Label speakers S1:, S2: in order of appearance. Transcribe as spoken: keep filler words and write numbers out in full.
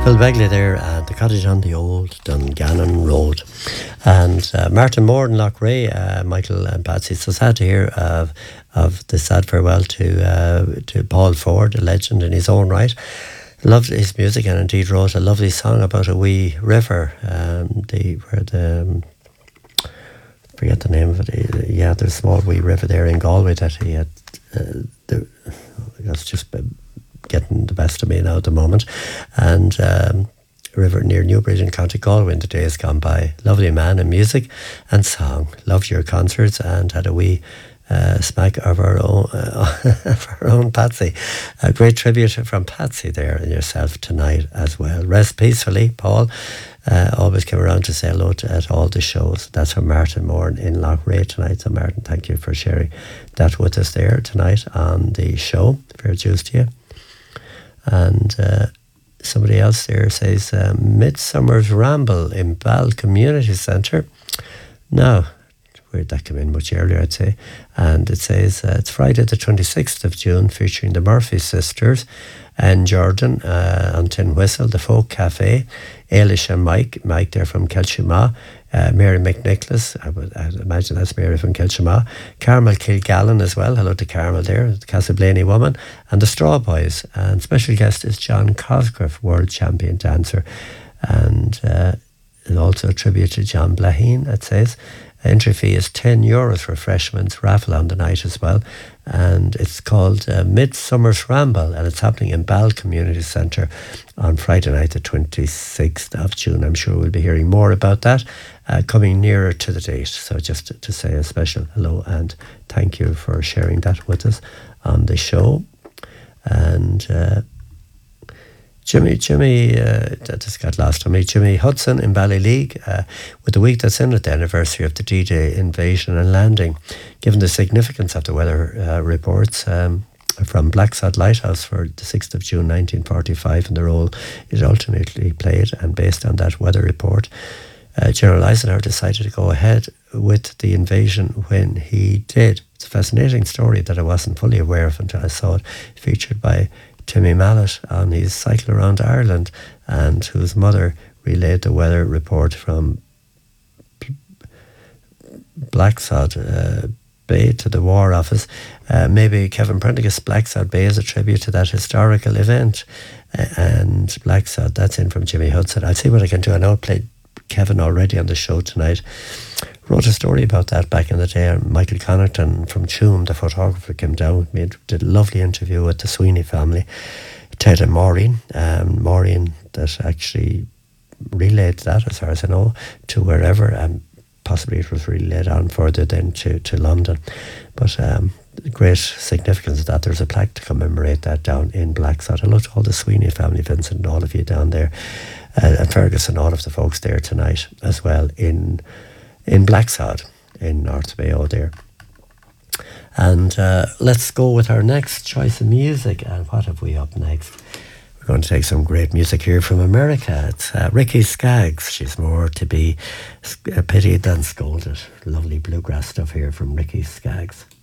S1: Begley there at the cottage on the old Dungannon Road. And uh, Martin Moore and Loughrea, uh, Michael and Patsy, so sad to hear of, of the sad farewell to uh, to Paul Ford, a legend in his own right. Loved his music and indeed wrote a lovely song about a wee river, um, the, where the, um, forget the name of it, yeah, there's a small wee river there in Galway that he had, uh, the, that's just getting the best of me now at the moment, and um, a river near Newbridge in County Galway in the days gone by. Lovely man in music and song. Loved your concerts and had a wee uh, smack of our own, uh, of our own Patsy. A great tribute from Patsy there and yourself tonight as well. Rest peacefully, Paul. Uh, always came around to say hello to, at all the shows. That's from Martin Moore in Loughrea tonight. So Martin, thank you for sharing that with us there tonight on the show. Fair dues to you. And uh, somebody else there says uh, Midsummer's Ramble in Ball Community Centre. Now, where'd that come in much earlier, I'd say. And it says uh, it's Friday the twenty-sixth of June, featuring the Murphy sisters and Jordan uh, on Tin Whistle, the Folk Cafe, Ailish and Mike, Mike there from Kelshima, uh, Mary McNicholas, I would I'd imagine that's Mary from Kelshima, Carmel Kilgallen as well, hello to Carmel there, the Casablaney woman, and the Straw Boys. And special guest is John Cosgrove, world champion dancer. And uh, also a tribute to John Blaheen, it says. Entry fee is ten euros for refreshments, raffle on the night as well. And it's called uh, Midsummer's Ramble, and it's happening in Ball Community Centre on Friday night, the twenty-sixth of June. I'm sure we'll be hearing more about that uh, coming nearer to the date. So just to, to say a special hello and thank you for sharing that with us on the show. And uh, Jimmy, Jimmy, uh, that just got lost on me. Jimmy Hudson in Ballyleague, uh, with the week that's in it, the anniversary of the D-Day invasion and landing. Given the significance of the weather uh, reports um, from Blacksod Lighthouse for the sixth of June nineteen forty-five and the role it ultimately played, and based on that weather report, uh, General Eisenhower decided to go ahead with the invasion when he did. It's a fascinating story that I wasn't fully aware of until I saw it featured by Timmy Mallet on his cycle around Ireland, and whose mother relayed the weather report from Blacksod uh, Bay to the War Office. Uh, maybe Kevin Prendergast, Blacksod Bay is a tribute to that historical event. Uh, and Blacksod, that's in from Jimmy Hudson. I'll see what I can do. I know I played Kevin already on the show tonight. Wrote a story about that back in the day. Michael Connaughton from Tuam, the photographer, came down with me and did a lovely interview with the Sweeney family, Ted and Maureen. Um, Maureen that actually relayed that, as far as I know, to wherever, and possibly it was relayed on further then to, to London. But um, the great significance of that, there's a plaque to commemorate that down in Blacksod. Hello to all the Sweeney family, Vincent, and all of you down there, uh, and Fergus and all of the folks there tonight as well in in Blacksod, in North Mayo there. And uh, let's go with our next choice of music. And what have we up next? We're going to take some great music here from America. It's uh, Ricky Skaggs. She's more to be pitied than scolded. Lovely bluegrass stuff here from Ricky Skaggs.